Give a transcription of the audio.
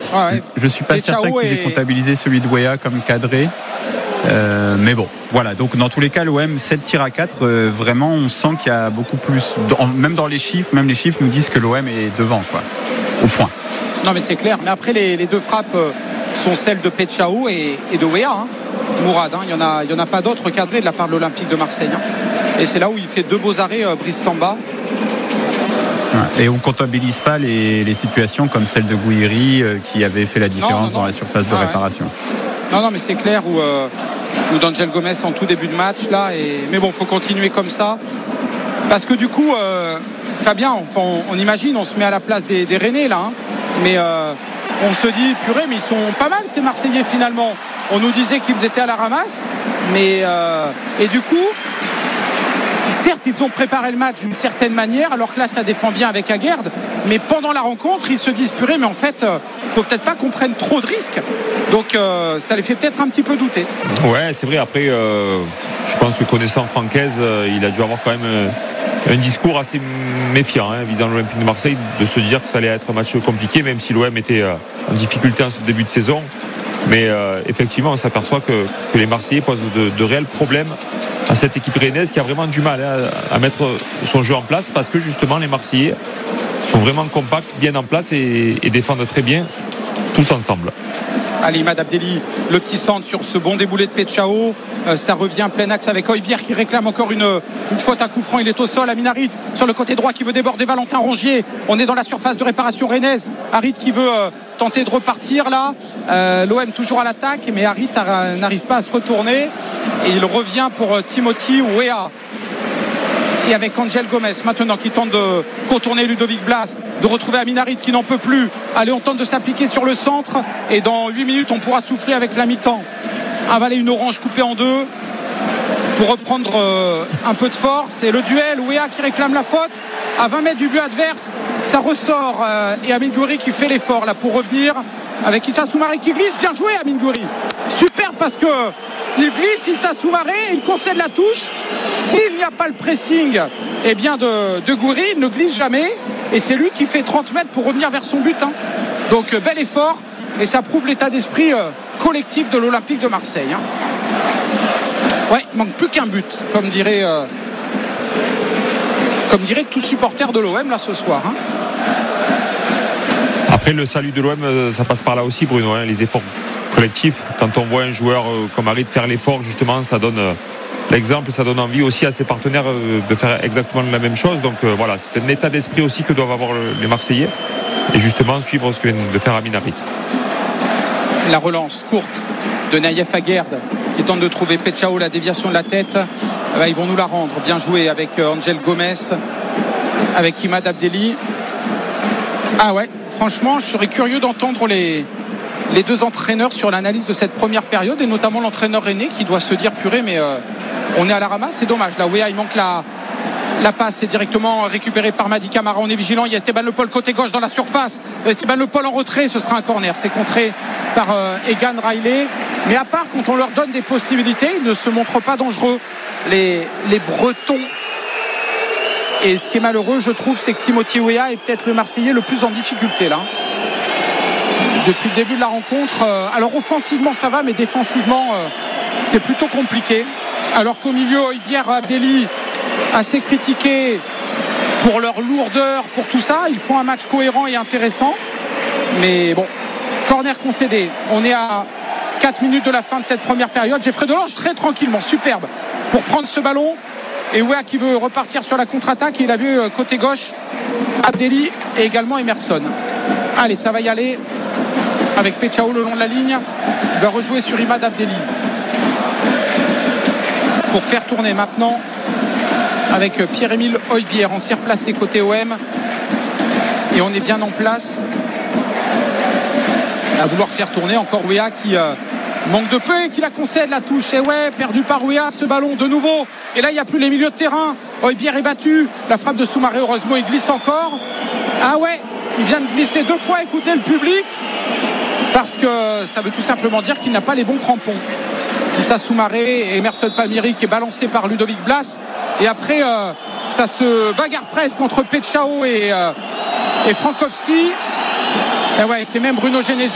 Je suis pas certain qu'ils aient comptabilisé celui de Weah comme cadré. Mais bon, voilà. Donc dans tous les cas, l'OM 7 tirs à 4, vraiment on sent qu'il y a beaucoup plus. Même dans les chiffres, les chiffres nous disent que l'OM est devant, quoi, au point. Non mais c'est clair. Mais après les deux frappes sont celles de Petchao et de Weah, hein. Mourad, hein. Il y en a pas d'autres cadrés de la part de l'Olympique de Marseille, hein. Et c'est là où il fait 2 beaux arrêts, Brice Samba. Et on ne comptabilise pas les situations comme celle de Gouiri qui avait fait la différence dans la surface de réparation. Non, mais c'est clair ou d'Angel Gomez en tout début de match là. Mais bon, il faut continuer comme ça. Parce que du coup, Fabien, on imagine, on se met à la place des Rennais là. Hein, mais on se dit, purée, mais ils sont pas mal ces Marseillais finalement. On nous disait qu'ils étaient à la ramasse. Et du coup, certes, ils ont préparé le match d'une certaine manière, alors que là, ça défend bien avec Aguerd. Mais pendant la rencontre, ils se disent, purée, mais en fait, faut peut-être pas qu'on prenne trop de risques. Donc, ça les fait peut-être un petit peu douter. Ouais, c'est vrai. Après, je pense que connaissant Francaise, il a dû avoir quand même un discours assez méfiant, hein, visant l'Olympique de Marseille, de se dire que ça allait être un match compliqué, même si l'OM était en difficulté en ce début de saison. Mais effectivement, on s'aperçoit que les Marseillais posent de réels problèmes à cette équipe rennaise qui a vraiment du mal à mettre son jeu en place, parce que justement les Marseillais sont vraiment compacts, bien en place et défendent très bien tous ensemble. Allez, Imad Abdelli, le petit centre sur ce bon déboulé de Petchao. Ça revient plein axe avec Højbjerg qui réclame encore une faute à coup franc. Il est au sol. Amin Harit sur le côté droit qui veut déborder Valentin Rongier. On est dans la surface de réparation rennaise. Harit qui veut tenter de repartir là. L'OM toujours à l'attaque, mais Harit n'arrive pas à se retourner. Et il revient pour Timothy Weah. Et avec Angel Gomez maintenant qui tente de contourner Ludovic Blas, de retrouver Amin Harit qui n'en peut plus. Allez, on tente de s'appliquer sur le centre et dans 8 minutes on pourra souffler avec la mi-temps. Avaler une orange coupée en deux pour reprendre un peu de force. Et le duel, Weah qui réclame la faute à 20 mètres du but adverse, ça ressort et Amine Gouiri qui fait l'effort là pour revenir avec Issa Soumaré qui glisse. Bien joué Amine Gouiri, super, parce que il glisse, Issa Soumaré, il concède la touche. S'il n'y a pas le pressing de Gouiri, il ne glisse jamais et c'est lui qui fait 30 mètres pour revenir vers son but, hein. Donc bel effort et ça prouve l'état d'esprit collectif de l'Olympique de Marseille, hein. Ouais, il manque plus qu'un but, comme dirait tout supporter de l'OM là ce soir, hein. Après, le salut de l'OM, ça passe par là aussi, Bruno, hein, les efforts collectifs. Quand on voit un joueur comme Harit faire l'effort, justement, ça donne l'exemple, ça donne envie aussi à ses partenaires de faire exactement la même chose. Donc voilà, c'est un état d'esprit aussi que doivent avoir les Marseillais et justement suivre ce que vient de faire Amin Harit. La relance courte de Naïef Aguerd qui tente de trouver Petchao, la déviation de la tête. Ils vont nous la rendre. Bien joué avec Angel Gomez, avec Imad Abdelli. Ah ouais, franchement, je serais curieux d'entendre les deux entraîneurs sur l'analyse de cette première période et notamment l'entraîneur René qui doit se dire purée, mais on est à la ramasse, c'est dommage. Là, Weah, il manque la passe, c'est directement récupéré par Madi Camara. On est vigilant, il y a Esteban Le Paul côté gauche dans la surface. Esteban Le Paul en retrait, ce sera un corner. C'est contré par Egan Riley. Mais à part quand on leur donne des possibilités, ils ne se montrent pas dangereux, les Bretons. Et ce qui est malheureux, je trouve, c'est que Timothy Weah est peut-être le Marseillais le plus en difficulté là. Depuis le début de la rencontre. Alors offensivement ça va, mais défensivement c'est plutôt compliqué. Alors qu'au milieu, Højbjerg, Abdelli, assez critiqués pour leur lourdeur, pour tout ça, ils font un match cohérent et intéressant. Mais bon, corner concédé. On est à 4 minutes de la fin de cette première période. Geoffrey Delange très tranquillement, superbe, pour prendre ce ballon. Et Weah qui veut repartir sur la contre-attaque. Il a vu côté gauche Abdelli et également Emerson. Allez, ça va y aller avec Petchao le long de la ligne. Il va rejouer sur Imad Abdelli pour faire tourner maintenant avec Pierre-Emile Højbjerg en s'est replacé côté OM. Et on est bien en place à vouloir faire tourner encore Weah qui manque de peu et qui la concède la touche. Et ouais, perdu par Weah ce ballon de nouveau. Et là il n'y a plus les milieux de terrain. Højbjerg est battu. La frappe de Soumaré, heureusement il glisse encore. Ah ouais, il vient de glisser 2 fois. Écoutez le public, parce que ça veut tout simplement dire qu'il n'a pas les bons crampons. Issa Soumaré et Emerson Palmieri qui est balancé par Ludovic Blas. Et après ça se bagarre presque entre Petchao et Frankowski. Et ouais, c'est même Bruno Genesio